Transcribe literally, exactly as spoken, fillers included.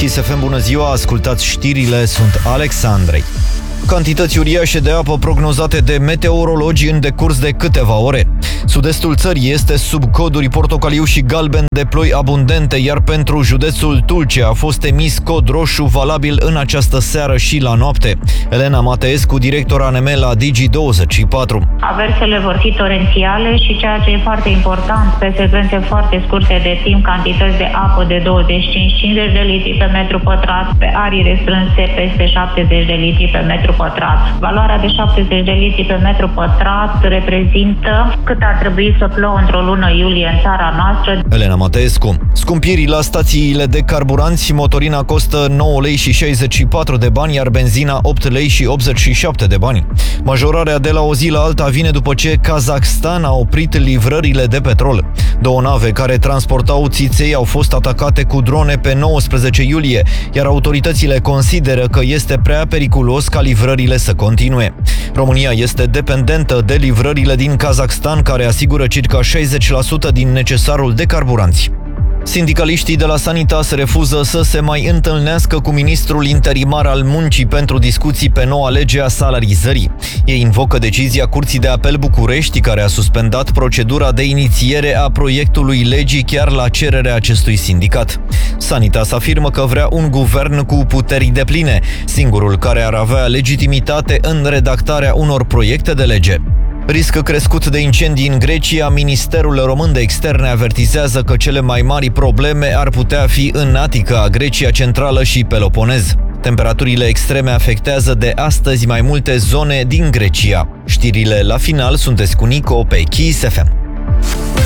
Kiss F M, bună ziua, ascultați știrile, sunt Alexandrei. Cantități uriașe de apă prognozate de meteorologi în decurs de câteva ore. Sud-estul țării este sub coduri portocaliu și galben de ploi abundente, iar pentru județul Tulcea a fost emis cod roșu valabil în această seară și la noapte. Elena Mateescu, director A N M la Digi douăzeci și patru. Aversele vor fi torențiale și ceea ce e foarte important, pe secvențe foarte scurte de timp, cantități de apă de douăzeci și cinci cincizeci de litri pe metru pătrat, pe arii restrânse peste șaptezeci de litri pe metru pătrat. Valoarea de șaptezeci de litri pe metru pătrat reprezintă cât ar trebui să plouă într-o lună iulie în țara noastră. Elena Mateescu. Scumpiri la stațiile de carburanți, motorina costă nouă lei și șaizeci și patru de bani, iar benzina opt lei și optzeci și șapte de bani. Majorarea de la o zi la alta vine după ce Kazakhstan a oprit livrările de petrol. Două nave care transportau țiței au fost atacate cu drone pe nouăsprezece iulie, iar autoritățile consideră că este prea periculos ca livrările să continue. România este dependentă de livrările din Kazakhstan, care asigură circa șaizeci la sută din necesarul de carburanți. Sindicaliștii de la Sanitas refuză să se mai întâlnească cu ministrul interimar al muncii pentru discuții pe noua lege a salarizării. Ei invocă decizia Curții de Apel București, care a suspendat procedura de inițiere a proiectului legii chiar la cererea acestui sindicat. Sanitas afirmă că vrea un guvern cu puteri depline, singurul care ar avea legitimitate în redactarea unor proiecte de lege. Risc crescut de incendii în Grecia, Ministerul Român de Externe avertizează că cele mai mari probleme ar putea fi în Atica, Grecia Centrală și Peloponez. Temperaturile extreme afectează de astăzi mai multe zone din Grecia. Știrile la final, sunteți cu Nico pe Kiss F M.